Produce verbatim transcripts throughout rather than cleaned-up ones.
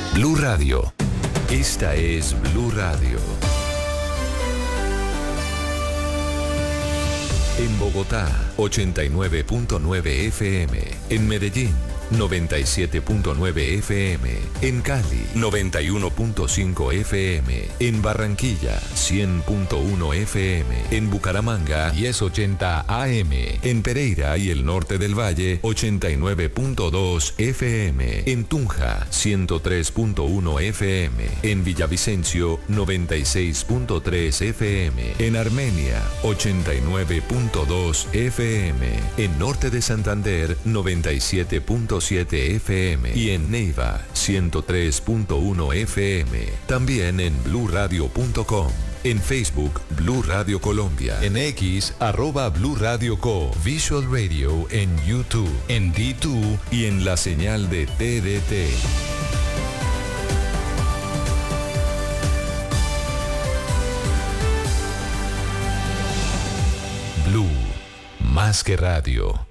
Blue Radio. Esta es Blue Radio. En Bogotá, ochenta y nueve punto nueve F M. En Medellín, noventa y siete punto nueve F M. En Cali, noventa y uno punto cinco F M. En Barranquilla, cien punto uno F M. En Bucaramanga, diez ochenta A M. En Pereira y el norte del Valle, ochenta y nueve punto dos F M. En Tunja, ciento tres punto uno F M. En Villavicencio, noventa y seis punto tres F M. En Armenia, ochenta y nueve punto dos F M. En norte de Santander, noventa y siete punto siete F M. Y en Neiva, ciento tres punto uno F M. También en blue radio punto com. En Facebook, Blue Radio Colombia. En X, arroba Blue Radio Co. Visual Radio en YouTube, en D dos y en la señal de T D T. Blue, más que radio.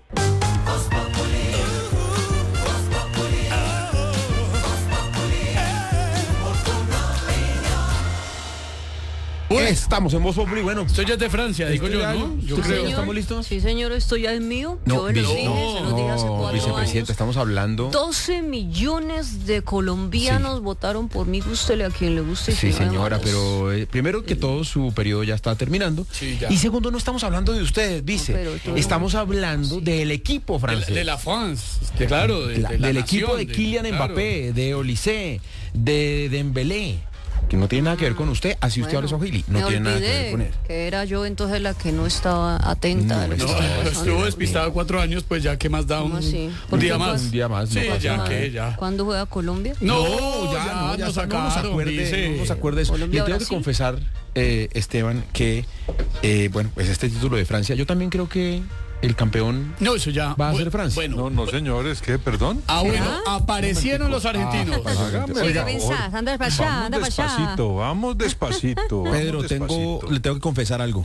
Estamos en Voz Populi. Bueno, esto ya es de Francia, digo yo, ¿no? Yo sí, creo. señor. ¿Estamos listos? Sí, señor, esto ya es mío. No, yo me lo vice- dije, no, se lo dije hace no, cuatro vicepresidente, años. estamos hablando. doce millones de colombianos Sí. votaron por mí, gústele a quien le guste. y Sí, si no, señora, vamos. pero eh, primero que todo su periodo ya está terminando. Sí, ya. Y segundo, no estamos hablando de ustedes, vice. No, pero todo- estamos hablando del equipo De la, francés. de la France, que claro, de, La- de la del nación, equipo de Kylian claro. Mbappé, de Olise, de Dembélé, que no tiene nada que ver con usted, así usted Bueno, habla Swahili, no me tiene nada que ver olvidé con él. que era yo entonces la que no estaba atenta No, a lo que no, estaba pasando. Estuvo despistado cuatro años, pues ya que más da un, ¿Cómo así? un ¿Por día qué más. pasa? Un día más, no Sí, pasa ya nada. que ya. ¿Cuándo juega Colombia? No, ya, ya, no, ya nos no nos sacaron, acuerde, dice. no nos acuerde eso. Colombia, Le tengo que Brasil. confesar, eh, Esteban, que, eh, bueno, pues este título de Francia, yo también creo que el campeón No, eso ya. va a Bu- ser Francia. Bueno, No, no, señores, ¿qué? ¿Perdón? ah, bueno, ¿Será? aparecieron los argentinos. Ah, Hágame ¿Qué el favor. pensás? Anda para allá, Vamos anda para allá. despacito, vamos despacito. vamos Pedro, tengo, despacito. le tengo que confesar algo.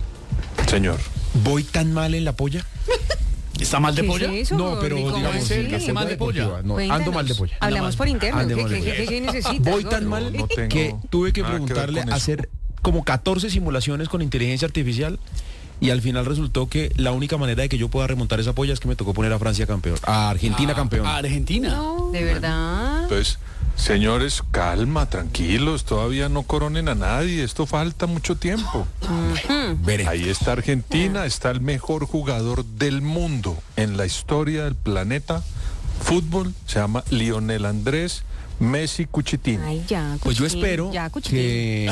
Señor, ¿Voy tan mal en la polla? ¿Está mal de ¿Qué polla? es eso, No, pero Gordi? ¿Cómo digamos, así? en la la mal de polla. deportiva, no, Cuéntanos. ando mal de polla. Hablamos mal. por interno. Ande ¿Qué, mal de qué, polla. qué, qué necesitas? Voy tan Gordi? mal no tengo que tuve que nada que ver preguntarle, con eso. hacer como catorce simulaciones con inteligencia artificial y al final resultó que la única manera de que yo pueda remontar esa polla es que me tocó poner a Francia campeón, a Argentina Ah, campeón. a Argentina. ¿De verdad? pues, señores, calma, tranquilos, todavía no coronen a nadie, esto falta mucho tiempo. Veré. Ahí está Argentina, está el mejor jugador del mundo en la historia del planeta fútbol, se llama Lionel Andrés Messi Cuchitini. Ay, ya, Pues yo Cuchitín, espero ya, Cuchitín. que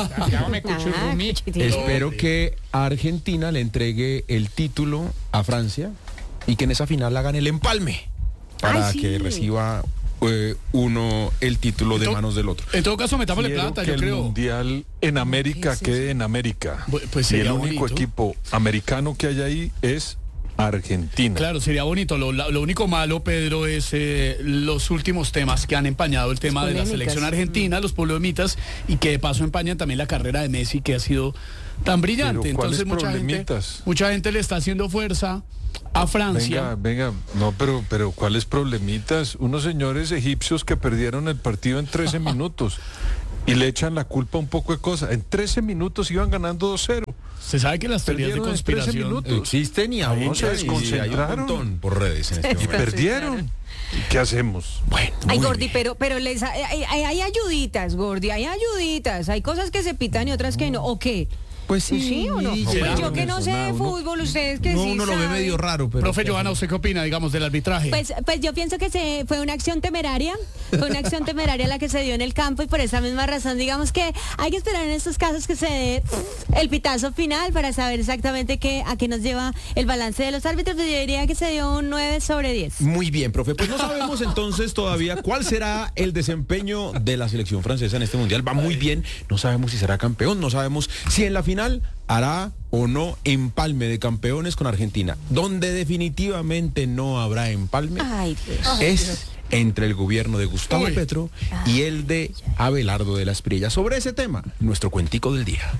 Ah, Cuchitín. espero que Argentina le entregue el título a Francia y que en esa final hagan el empalme para Ay, sí. que reciba eh, uno el título de Ento- manos del otro. En todo caso, metámosle Quiero plata, que yo el creo. mundial en América ¿Qué es quede en América. Bu- pues y el sería único bonito. equipo americano que hay ahí es Argentina. Claro, sería bonito. Lo, la- lo único malo, Pedro, es eh, los últimos temas que han empañado el tema de la polémicas. selección argentina, los polemitas, y que de paso empañan también la carrera de Messi, que ha sido tan brillante. Pero, ¿cuáles Entonces mucha gente, problemitas? mucha gente le está haciendo fuerza a Francia. Venga, venga, no, pero, pero ¿cuáles problemitas? Unos señores egipcios que perdieron el partido en trece minutos y le echan la culpa a un poco de cosas. En trece minutos iban ganando dos cero. Se sabe que las teorías de Perdieron en trece conspiración. minutos. Existen y aún se desconcentraron. hay un montón por redes en este Y momento. perdieron. ¿Y qué hacemos? Bueno, Ay, muy Gordi, bien. pero, pero les, hay, hay- hay ayuditas, Gordi, hay ayuditas. Hay cosas que se pitan y otras que no. ¿O qué? Pues sí, ¿Sí o no? sí, Pues ¿será? yo que no sé de fútbol, ustedes que no, sí uno lo ve saben. medio raro, pero Profe Johanna, ¿usted qué opina, digamos, del arbitraje? Pues, pues yo pienso que se fue una acción temeraria, fue una acción temeraria la que se dio en el campo y por esa misma razón, digamos que hay que esperar en estos casos que se dé el pitazo final para saber exactamente qué, a qué nos lleva el balance de los árbitros. Yo diría que se dio un nueve sobre diez. muy bien, profe. Pues no sabemos entonces todavía cuál será el desempeño de la selección francesa en este mundial. Va muy bien. No sabemos si será campeón, no sabemos si en la final hará o no empalme de campeones con Argentina. Donde definitivamente no habrá empalme Ay, Dios. es entre el gobierno de Gustavo Uy. Petro y el de Abelardo de las Priellas. Sobre ese tema, nuestro cuentico del día.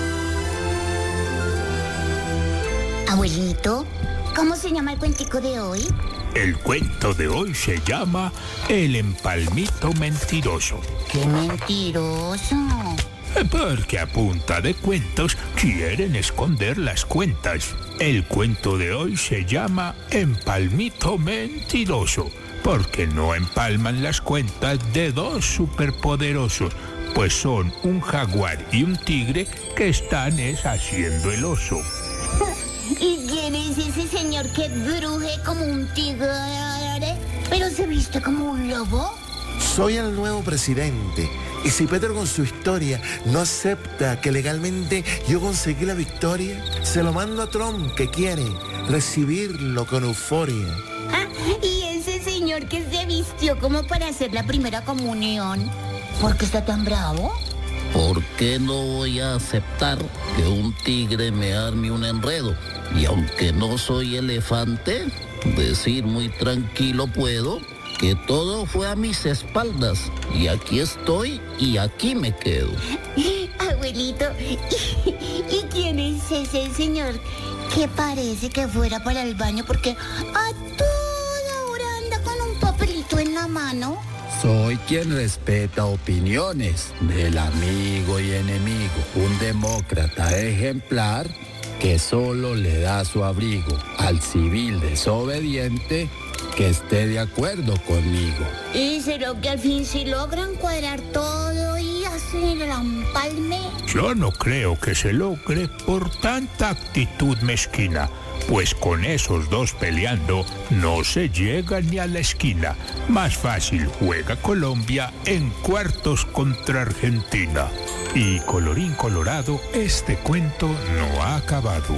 Abuelito, ¿cómo se llama el cuentico de hoy? El cuento de hoy se llama El empalmito mentiroso. ¡Qué mentiroso! Porque a punta de cuentos quieren esconder las cuentas. El cuento de hoy se llama Empalmito mentiroso, porque no empalman las cuentas de dos superpoderosos, pues son un jaguar y un tigre que están es haciendo el oso. ¿Y quién es ese señor que bruje como un tigre, pero se viste como un lobo? Soy el nuevo presidente. Y si Petro con su historia no acepta que legalmente yo conseguí la victoria, se lo mando a Trump, que quiere recibirlo con euforia. Ah, y ese señor que se vistió como para hacer la primera comunión, ¿por qué está tan bravo? ¿Por qué no voy a aceptar que un tigre me arme un enredo? Y aunque no soy elefante, decir muy tranquilo puedo que todo fue a mis espaldas. Y aquí estoy y aquí me quedo. Abuelito, ¿y, ¿y quién es ese señor que parece que fuera para el baño? Porque a toda hora anda con un papelito en la mano. Soy quien respeta opiniones del amigo y enemigo, un demócrata ejemplar que solo le da su abrigo al civil desobediente que esté de acuerdo conmigo. ¿Y será que al fin sí logran cuadrar todo y hacer el empalme? Yo no creo que se logre por tanta actitud mezquina, pues con esos dos peleando no se llega ni a la esquina. Más fácil juega Colombia en cuartos contra Argentina. Y colorín colorado, este cuento no ha acabado.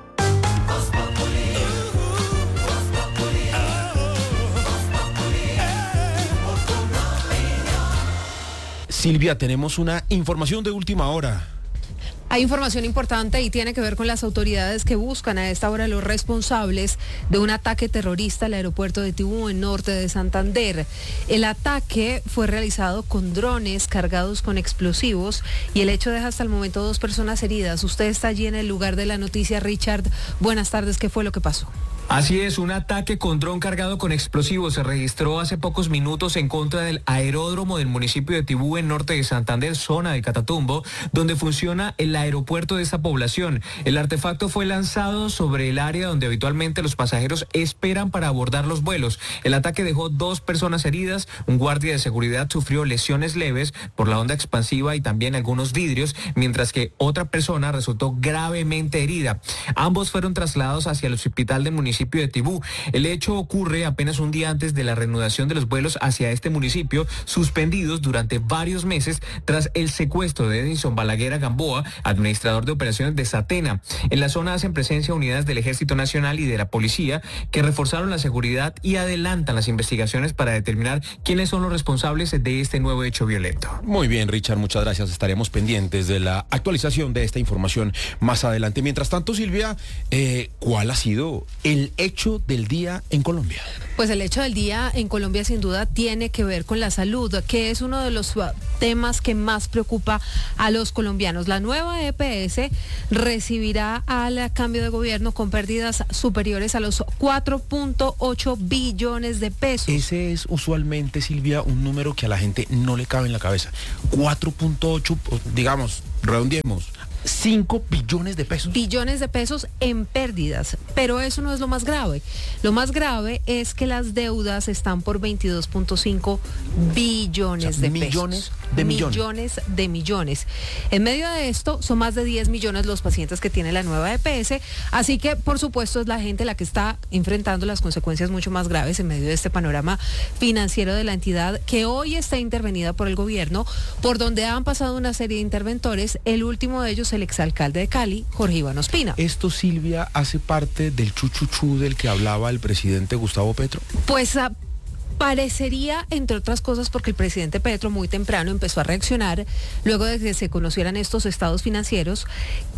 Silvia, tenemos una información de última hora. Hay información importante y tiene que ver con las autoridades que buscan a esta hora los responsables de un ataque terrorista al aeropuerto de Tibú, en norte de Santander. El ataque fue realizado con drones cargados con explosivos y el hecho deja hasta el momento dos personas heridas. Usted está allí en el lugar de la noticia, Richard. Buenas tardes, ¿qué fue lo que pasó? Así es, un ataque con dron cargado con explosivos se registró hace pocos minutos en contra del aeródromo del municipio de Tibú, en norte de Santander, zona de Catatumbo, donde funciona el aeropuerto de esta población. El artefacto fue lanzado sobre el área donde habitualmente los pasajeros esperan para abordar los vuelos. El ataque dejó dos personas heridas, un guardia de seguridad sufrió lesiones leves por la onda expansiva y también algunos vidrios, mientras que otra persona resultó gravemente herida. Ambos fueron trasladados hacia el hospital del municipio de Tibú. El hecho ocurre apenas un día antes de la reanudación de los vuelos hacia este municipio, suspendidos durante varios meses tras el secuestro de Edinson Balaguer Gamboa, administrador de operaciones de Satena. En la zona hacen presencia unidades del Ejército Nacional y de la Policía que reforzaron la seguridad y adelantan las investigaciones para determinar quiénes son los responsables de este nuevo hecho violento. Muy bien, Richard, muchas gracias. Estaremos pendientes de la actualización de esta información más adelante. Mientras tanto, Silvia, eh, ¿cuál ha sido el hecho del día en Colombia? Pues el hecho del día en Colombia sin duda tiene que ver con la salud, que es uno de los temas que más preocupa a los colombianos. La nueva E P S recibirá al cambio de gobierno con pérdidas superiores a los cuatro punto ocho billones de pesos. Ese es usualmente, Silvia, un número que a la gente no le cabe en la cabeza. cuatro punto ocho, digamos, redondeemos, cinco billones de pesos. Billones de pesos en pérdidas. Pero eso no es lo más grave. Lo más grave es que las deudas están por veintidós punto cinco billones, o sea, de millones pesos. de millones. Millones de millones. En medio de esto, son más de diez millones los pacientes que tiene la nueva E P S. Así que, por supuesto, es la gente la que está enfrentando las consecuencias mucho más graves en medio de este panorama financiero de la entidad, que hoy está intervenida por el gobierno, por donde han pasado una serie de interventores. El último de ellos, el exalcalde de Cali, Jorge Iván Ospina. ¿Esto, Silvia, hace parte del chuchuchú del que hablaba el presidente Gustavo Petro? Pues uh, parecería, entre otras cosas, porque el presidente Petro muy temprano empezó a reaccionar luego de que se conocieran estos estados financieros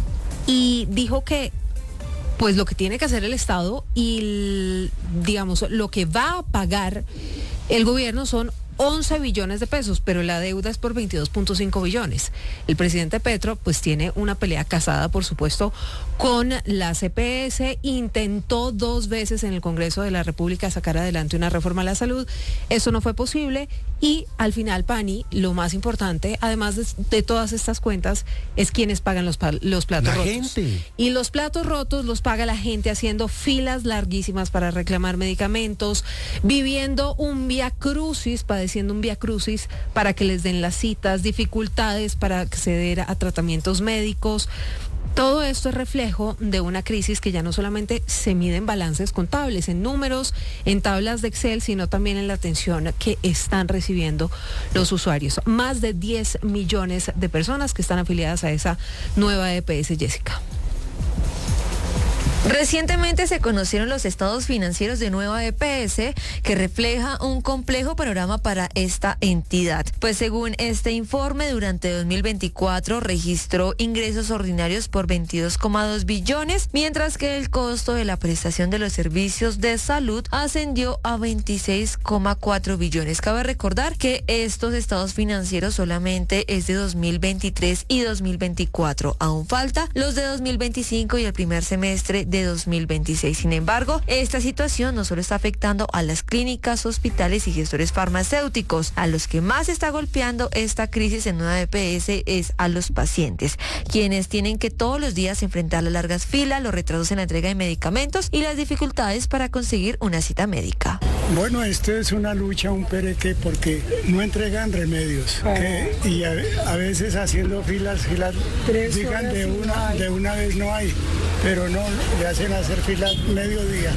y dijo que pues lo que tiene que hacer el Estado y, digamos, lo que va a pagar el gobierno son once billones de pesos, pero la deuda es por veintidós punto cinco billones. El presidente Petro pues tiene una pelea casada, por supuesto, con la C P S. Intentó dos veces en el Congreso de la República sacar adelante una reforma a la salud. Eso no fue posible y al final, Pani, lo más importante, además de, de todas estas cuentas, es quienes pagan los, los platos la rotos. Gente. Y los platos rotos los paga la gente haciendo filas larguísimas para reclamar medicamentos, viviendo un vía crucis, padeciendo un vía crucis para que les den las citas, dificultades para acceder a tratamientos médicos. Todo esto es reflejo de una crisis que ya no solamente se mide en balances contables, en números, en tablas de Excel, sino también en la atención que están recibiendo los usuarios. Más de diez millones de personas que están afiliadas a esa nueva E P S, Jessica. Recientemente se conocieron los estados financieros de Nueva E P S, que refleja un complejo panorama para esta entidad. Pues según este informe, durante dos mil veinticuatro registró ingresos ordinarios por veintidós coma dos billones, mientras que el costo de la prestación de los servicios de salud ascendió a veintiséis coma cuatro billones. Cabe recordar que estos estados financieros solamente es de dos mil veintitrés y dos mil veinticuatro. Aún falta los de dos mil veinticinco y el primer semestre de dos mil veintiséis. Sin embargo, esta situación no solo está afectando a las clínicas, hospitales y gestores farmacéuticos. A los que más está golpeando esta crisis en Nueva E P S es a los pacientes, quienes tienen que todos los días enfrentar las largas filas, los retrasos en la entrega de medicamentos y las dificultades para conseguir una cita médica. Bueno, esto es una lucha, un pereque, porque no entregan remedios. Que, y a, a veces haciendo filas, filas, digan de una, de una vez no hay, pero no, le hacen hacer filas mediodía.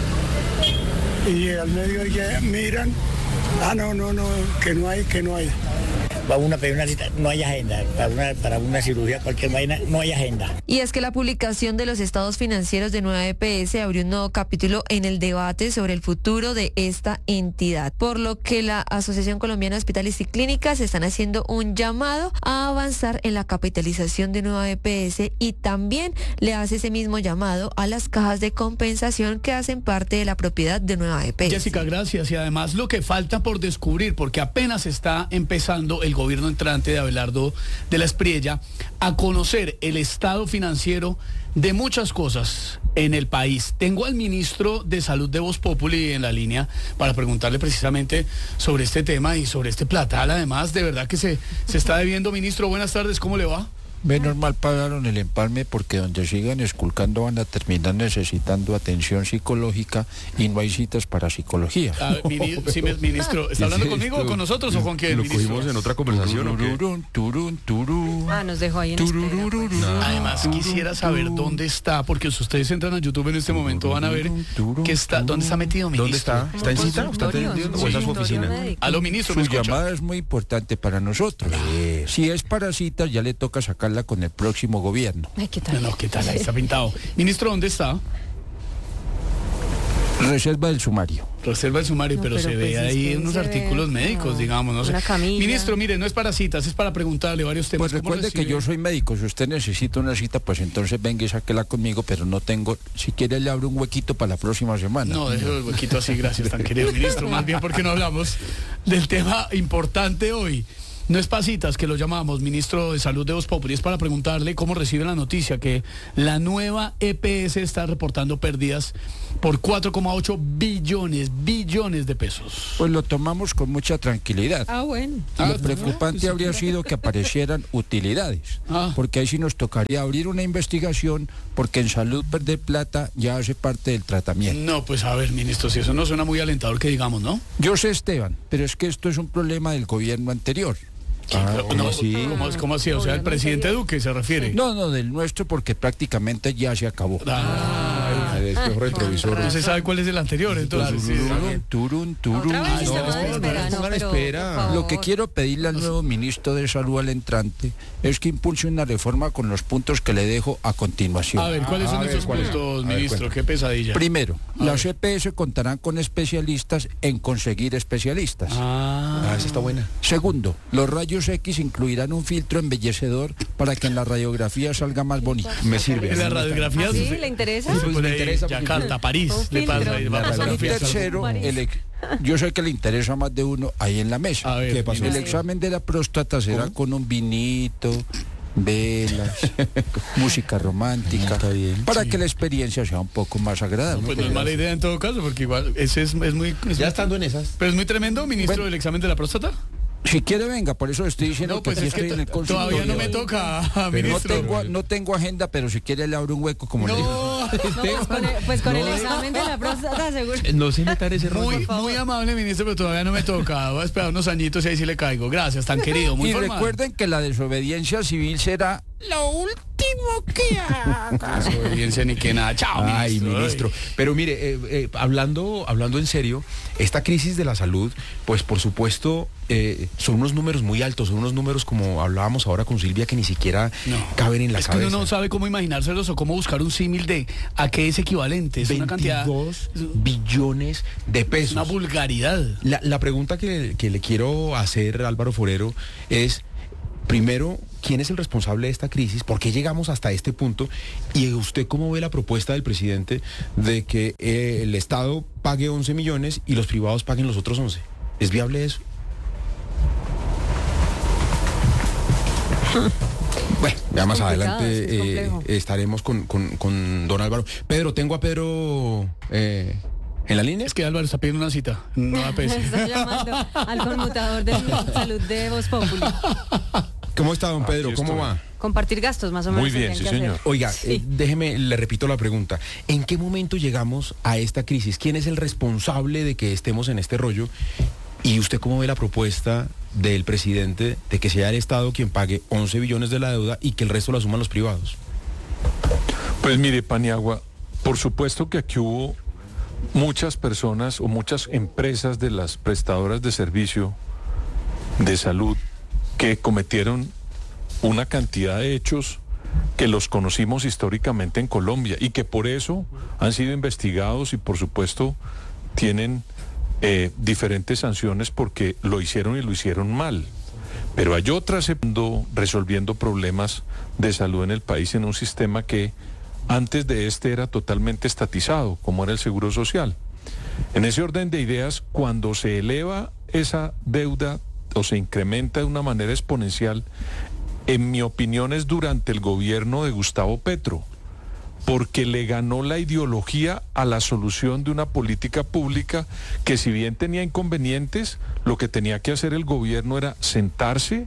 Y al mediodía miran, ah, no, no, no, que no hay, que no hay. Va uno a pedir una cita, no hay agenda. Para una, para una cirugía, cualquier vaina, no hay agenda. Y es que la publicación de los estados financieros de Nueva E P S abrió un nuevo capítulo en el debate sobre el futuro de esta entidad, por lo que la Asociación Colombiana de Hospitales y Clínicas están haciendo un llamado a avanzar en la capitalización de Nueva E P S y también le hace ese mismo llamado a las cajas de compensación que hacen parte de la propiedad de Nueva E P S. Jessica, gracias. Y además lo que falta por descubrir, porque apenas está empezando el gobierno entrante de Abelardo de la Espriella a conocer el estado financiero de muchas cosas en el país. Tengo al ministro de Salud de Voz Populi en la línea para preguntarle precisamente sobre este tema y sobre este platal. Además, de verdad que se, se está debiendo. Ministro, buenas tardes, ¿cómo le va? Menos mal pagaron el empalme, porque donde sigan esculcando van a terminar necesitando atención psicológica y no hay citas para psicología. A ver, mini, sí, ministro, ¿está hablando conmigo o con nosotros o con quién? Lo cogimos en otra conversación. Tururún, turún, turún. Ah, nos dejó ahí en espera, pues. No. Además, quisiera saber dónde está, porque si ustedes entran a YouTube en este momento van a ver que está, dónde está metido, ministro. ¿Dónde está? ¿Está en cita? ¿Está atendiendo? ¿O está en su oficina? Aló, ministro, Su ¿me escucha? llamada es muy importante para nosotros. Si es para citas, ya le toca sacarla con el próximo gobierno. Ay, ¿qué tal? No, no, ¿qué tal? Ahí está pintado. Ministro, ¿dónde está? Reserva del sumario. Reserva el sumario, No, pero, pero se pues ve es ahí que unos se artículos ve, médicos, no, digamos, no sé. una camilla. Ministro, mire, no es para citas, es para preguntarle varios temas. Pues ¿Cómo recuerde que recibe? yo soy médico. Si usted necesita una cita, pues entonces venga y sáquela conmigo, pero no tengo. Si quiere, le abro un huequito para la próxima semana. No, dejo el huequito así, gracias, tan querido ministro. Más bien porque no hablamos del tema importante hoy. No es pasitas que lo llamamos, ministro de Salud de Voz Populi, es para preguntarle cómo recibe la noticia que la nueva E P S está reportando pérdidas por cuatro coma ocho billones, billones de pesos. Pues lo tomamos con mucha tranquilidad. Ah, bueno. Lo Ah, preocupante no, habría sido que aparecieran utilidades, Ah. porque ahí sí nos tocaría abrir una investigación, porque en salud perder plata ya hace parte del tratamiento. No, pues a ver, ministro, si eso no suena muy alentador que digamos, ¿no? Yo sé, Esteban, pero es que esto es un problema del gobierno anterior. Ah, no, sí. ¿Cómo, cómo así? O sea, el presidente Duque se refiere. No, no, del nuestro, porque prácticamente ya se acabó. Ah, El espejo retrovisor. no se sabe cuál es el anterior, entonces. Sí. Turun, turun. Otra vez Ay, está no, mal no, espera, no, no, pero, espera. por favor. Lo que quiero pedirle al nuevo ministro de Salud, al entrante, es que impulse una reforma con los puntos que le dejo a continuación. A ver, ¿cuáles A son ver, esos ¿cuáles? puntos, A ver, ministro? cuenta. Qué pesadilla. Primero, A las ver. E P S contarán con especialistas en conseguir especialistas. Ah, Ah, esa está buena. Segundo, los rayos X incluirán un filtro embellecedor para que en la radiografía salga más bonito. Me sirve. en la radiografía. ¿Ah, sí? ¿Le interesa? Pues me interesa. regresa. Yakarta, París, Un le pasa, filtro. y va a pasar Y la fiesta. tercero, el ex- yo sé que le interesa más de uno ahí en la mesa. A ver, ¿Qué pasó? El examen de la próstata será con un vinito, velas, música romántica, Está bien, para sí. que la experiencia sea un poco más agradable. Pues no es mala idea en todo caso, porque igual ese es, es muy... es Ya muy- estando en esas. Pero es muy tremendo, ministro, Bueno. del examen de la próstata. Si quiere venga, por eso estoy diciendo No, que pues aquí es que estoy en el to- consultorio. todavía no me toca, Pero no ministro. tengo, no tengo agenda, pero si quiere le abro un hueco como le digo. No, Pues con el, pues con el No. examen de la próstata, seguro. No se metan ese rollo. muy, muy amable, ministro, pero todavía no me toca. Voy a esperar unos añitos y ahí sí le caigo. Gracias, tan querido, muy Y formal. recuerden que la desobediencia civil será lo último que haga. Desobediencia ni que nada. Chao, Ay, ministro. ministro. Pero mire, eh, eh, hablando, hablando en serio, esta crisis de la salud, pues por supuesto, eh, son unos números muy altos, son unos números como hablábamos ahora con Silvia que ni siquiera No. caben en la Es que cabeza. uno no sabe cómo imaginárselos o cómo buscar un símil de a qué es equivalente. Es una cantidad, veintidós billones de pesos. una vulgaridad. La, la pregunta que, que le quiero hacer, Álvaro Forero, es, primero, ¿quién es el responsable de esta crisis? ¿Por qué llegamos hasta este punto? Y usted, ¿cómo ve la propuesta del presidente de que eh, el Estado pague once millones y los privados paguen los otros once? ¿Es viable eso? Bueno, ya más complicado, adelante sí, es eh, complejo. estaremos con, con- con don Álvaro. Pedro, tengo a Pedro eh, en la línea. Es que Álvaro está pidiendo una cita. No A P S. Estoy llamando al conmutador de salud de Voz Populi. ¿Cómo está, don Pedro? Aquí ¿Cómo estoy. va? Compartir gastos, más o menos. Muy bien, tendrían sí, que señor. hacer. Oiga, Sí. eh, déjeme, le repito la pregunta. ¿En qué momento llegamos a esta crisis? ¿Quién es el responsable de que estemos en este rollo? ¿Y usted cómo ve la propuesta del presidente de que sea el Estado quien pague once billones de la deuda y que el resto lo asuman los privados? Pues mire, Paniagua, por supuesto que aquí hubo muchas personas o muchas empresas de las prestadoras de servicio de salud que cometieron una cantidad de hechos que los conocimos históricamente en Colombia y que por eso han sido investigados y por supuesto tienen eh, diferentes sanciones porque lo hicieron y lo hicieron mal. Pero hay otras eh, resolviendo problemas de salud en el país en un sistema que antes de este era totalmente estatizado, como era el Seguro Social. En ese orden de ideas, cuando se eleva esa deuda o se incrementa de una manera exponencial, en mi opinión es durante el gobierno de Gustavo Petro, porque le ganó la ideología a la solución de una política pública que, si bien tenía inconvenientes, lo que tenía que hacer el gobierno era sentarse,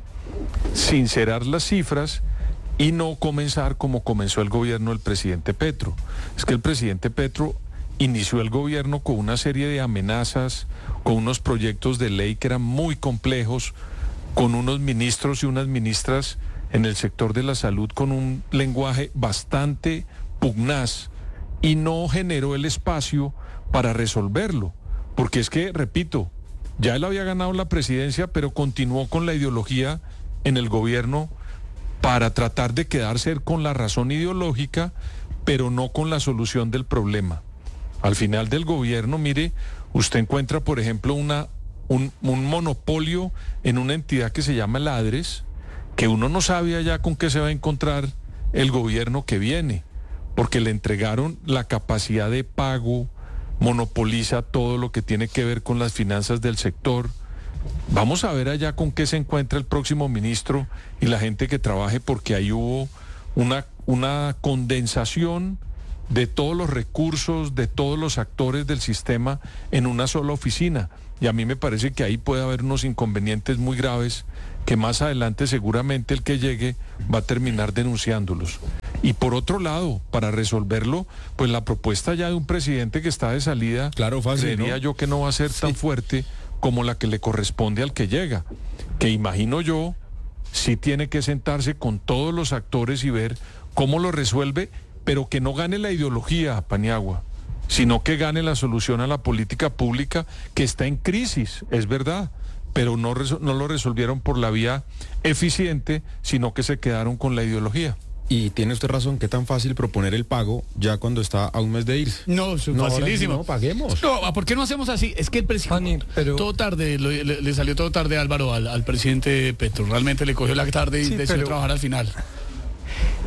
sincerar las cifras y no comenzar como comenzó el gobierno del presidente Petro. Es que el presidente Petro inició el gobierno con una serie de amenazas, con unos proyectos de ley que eran muy complejos, con unos ministros y unas ministras en el sector de la salud con un lenguaje bastante pugnaz y no generó el espacio para resolverlo. Porque es que, repito, ya él había ganado la presidencia, pero continuó con la ideología en el gobierno para tratar de quedarse con la razón ideológica, pero no con la solución del problema. Al final del gobierno, mire, usted encuentra, por ejemplo, una, un, un monopolio en una entidad que se llama la ADRES, que uno no sabía ya con qué se va a encontrar el gobierno que viene, porque le entregaron la capacidad de pago, monopoliza todo lo que tiene que ver con las finanzas del sector. Vamos a ver allá con qué se encuentra el próximo ministro y la gente que trabaje, porque ahí hubo una, una condensación de todos los recursos, de todos los actores del sistema en una sola oficina. Y a mí me parece que ahí puede haber unos inconvenientes muy graves que más adelante seguramente el que llegue va a terminar denunciándolos. Y por otro lado, para resolverlo, pues la propuesta ya de un presidente que está de salida, claro, fácil, creería ¿no? yo que no va a ser tan fuerte como la que le corresponde al que llega, que imagino yo sí tiene que sentarse con todos los actores y ver cómo lo resuelve, pero que no gane la ideología, Paniagua, sino que gane la solución a la política pública que está en crisis, es verdad, pero no, resol- no lo resolvieron por la vía eficiente, sino que se quedaron con la ideología. Y tiene usted razón, qué tan fácil proponer el pago ya cuando está a un mes de irse. No, es No, ahora facilísimo. sí, no, paguemos. No, ¿por qué no hacemos así? Es que el presidente, todo tarde, lo- le, le salió todo tarde, Álvaro, al, al presidente Petro. Realmente le cogió la tarde y Sí, decidió pero- trabajar al final.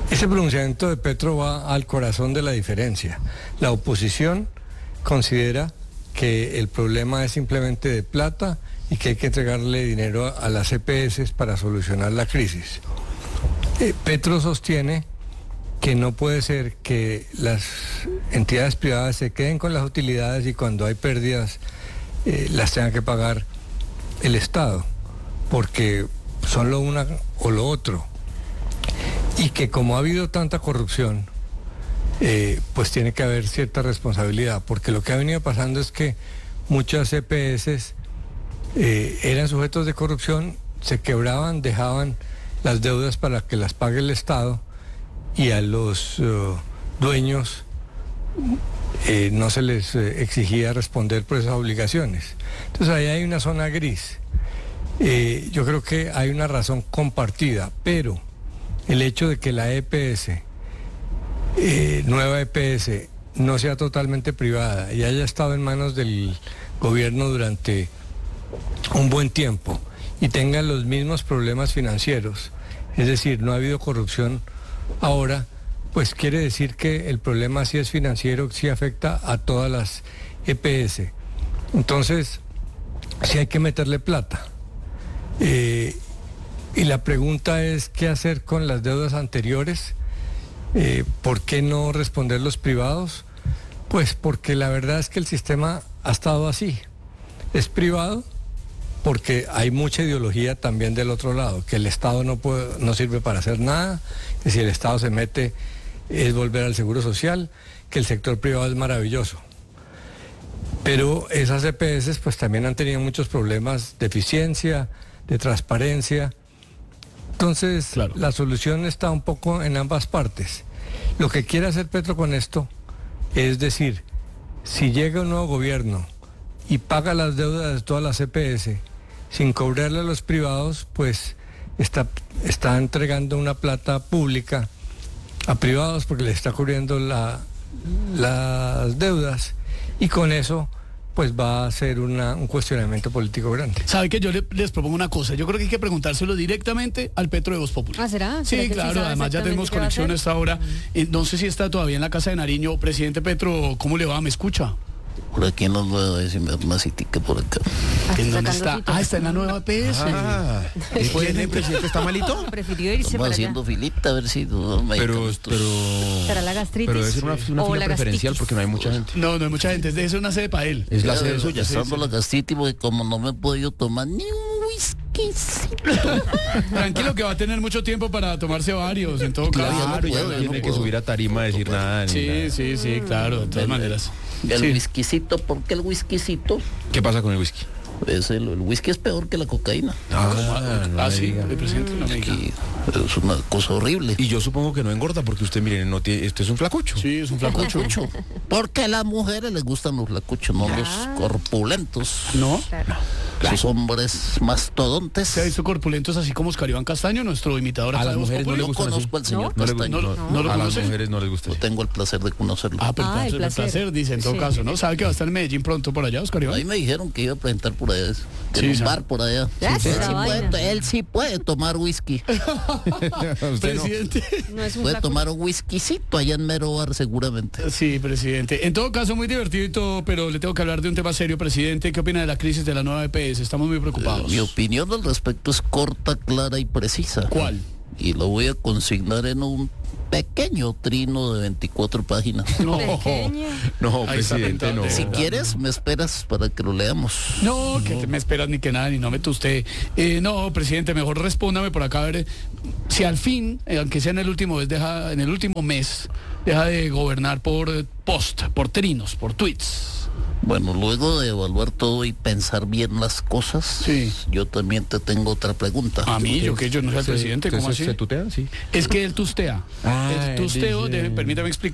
Ese pronunciamiento de Petro va al corazón de la diferencia. La oposición considera que el problema es simplemente de plata y que hay que entregarle dinero a las E P S para solucionar la crisis. Eh, Petro sostiene que no puede ser que las entidades privadas se queden con las utilidades y cuando hay pérdidas eh, las tenga que pagar el Estado, porque son lo una o lo otro. Y que como ha habido tanta corrupción, eh, pues tiene que haber cierta responsabilidad, porque lo que ha venido pasando es que muchas E P S eh, eran sujetos de corrupción, se quebraban, dejaban las deudas para que las pague el Estado y a los uh, dueños eh, no se les eh, exigía responder por esas obligaciones. Entonces ahí hay una zona gris. Eh, yo creo que hay una razón compartida, pero el hecho de que la E P S, eh, nueva E P S, no sea totalmente privada y haya estado en manos del gobierno durante un buen tiempo y tenga los mismos problemas financieros, es decir, no ha habido corrupción ahora, pues quiere decir que el problema sí es financiero, sí afecta a todas las E P S. Entonces, sí hay que meterle plata. Eh, y la pregunta es, ¿qué hacer con las deudas anteriores? Eh, ¿Por qué no responder los privados? Pues porque la verdad es que el sistema ha estado así. Es privado porque hay mucha ideología también del otro lado, que el Estado no puede, no sirve para hacer nada, que si el Estado se mete es volver al seguro social, que el sector privado es maravilloso. Pero esas E P S pues también han tenido muchos problemas de eficiencia, de transparencia. Entonces, claro, la solución está un poco en ambas partes. Lo que quiere hacer Petro con esto es decir, si llega un nuevo gobierno y paga las deudas de todas las E P S sin cobrarle a los privados, pues está, está entregando una plata pública a privados porque le está cubriendo la, las deudas y con eso pues va a ser una, un cuestionamiento político grande. ¿Sabe que yo le, les propongo una cosa? Yo creo que hay que preguntárselo directamente al Petro de Voz Popular. ¿Ah, será? Sí, ¿Será claro, sí además ya tenemos qué va a conexión a hacer? esta hora. Eh, no sé si está todavía en la Casa de Nariño. Presidente Petro, ¿cómo le va? ¿Me escucha? Por aquí en los nuevos, si me da una citica por acá. ¿En dónde está? Ah, está en la nueva E P S. Ah, ¿y quién, el presidente está malito? Prefirió irse Estamos para haciendo allá. filita a ver si no, Pero, pero, ¿Será la gastritis? pero debe ser una, una o fila la preferencial gastritis? porque no hay mucha gente. No, no hay mucha gente. Es una sede para él. Es la Ya, sede suya. Pasando la gastritis porque como no me he podido tomar ni un whiskycito. Tranquilo que va a tener mucho tiempo para tomarse varios, en todo caso. Claro, ya no puedo, tiene no que puedo. subir a tarima a decir nada. Ni Sí, nada. sí, sí, claro, de todas maneras. El Sí. whiskycito, ¿por qué el whiskycito? ¿Qué pasa con el whisky? Es el, el whisky es peor que la cocaína. Ah, no Ah, me sí, diga. el presidente no me diga. Y es una cosa horrible. Y yo supongo que no engorda porque usted, mire, no tiene, este es un flacucho. Sí, es un flacucho. Porque a las mujeres les gustan los flacuchos, no los corpulentos. ¿No? Esos hombres mastodontes. ¿Se ha visto corpulentos así como Oscar Iván Castaño, nuestro imitador A acá las de Voz mujeres no le Populi? Yo gustan así. conozco al señor No le Castaño. no, no, no lo a las conoce. mujeres no les gusta. Yo tengo el placer de conocerlo. Ah, pero Ah, el el placer, el placer. placer, dice en todo Sí. caso, ¿no? ¿Sabe que va a estar en Medellín pronto por allá, Oscar Iván? Ahí me dijeron que iba a presentar por allá, en Sí, un sabe. bar por allá. Ya, él, sí esa vaina. puede, él sí puede tomar whisky. Usted no. Presidente. No es un Puede flacucho. tomar un whiskycito allá en Mero Bar seguramente. Sí, presidente. En todo caso, muy divertido y todo, pero le tengo que hablar de un tema serio, presidente. ¿Qué opina de la crisis de la nueva E P S? Estamos muy preocupados. Mi opinión al respecto es corta, clara y precisa. ¿Cuál? Y lo voy a consignar en un pequeño trino de veinticuatro páginas. No, Pequeño. No, Ahí está presidente, tentado. no. Si quieres, me esperas para que lo leamos. no, que te me esperas ni que nada, ni no me usted. Eh, no, presidente, mejor respóndame por acá a ver eh, si al fin, eh, aunque sea en el último mes, deja, en el último mes, deja de gobernar por eh, post, por trinos, por tweets. Bueno, luego de evaluar todo y pensar bien las cosas, Sí. yo también te tengo otra pregunta. A mí, yo que yo no soy el presidente, ¿cómo ¿Usted así? se tutea? Sí. Es que él tustea. Ah, el tusteo, dice- de- permítame explicar.